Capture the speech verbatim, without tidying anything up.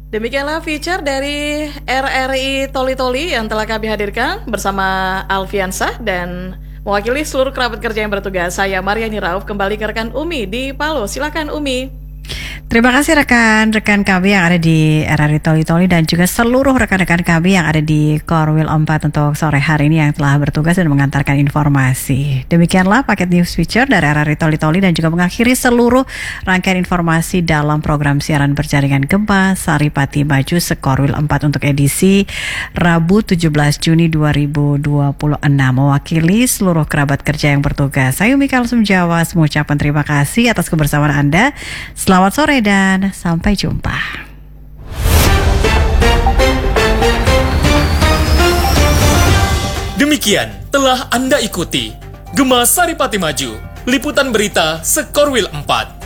Demikianlah feature dari R R I Toli Toli yang telah kami hadirkan bersama Alfiansah dan mewakili seluruh kerabat kerja yang bertugas. Saya Mariani Rauf, kembali ke rekan Umi di Palu. Silakan Umi. Terima kasih rekan-rekan kami yang ada di R R I Toli Toli dan juga seluruh rekan-rekan kami yang ada di Korwil empat untuk sore hari ini yang telah bertugas dan mengantarkan informasi. Demikianlah paket news feature dari R R I Toli Toli dan juga mengakhiri seluruh rangkaian informasi dalam program siaran berjaringan Gempa Saripati Maju Sekorwil empat untuk edisi Rabu tujuh belas Juni dua ribu dua puluh enam. Mewakili seluruh kerabat kerja yang bertugas, saya Umi Kalsum Jawa mengucapkan terima kasih atas kebersamaan Anda. Selamat sore dan sampai jumpa. Demikian telah Anda ikuti Gema Saripati Maju, liputan berita Sekorwil empat.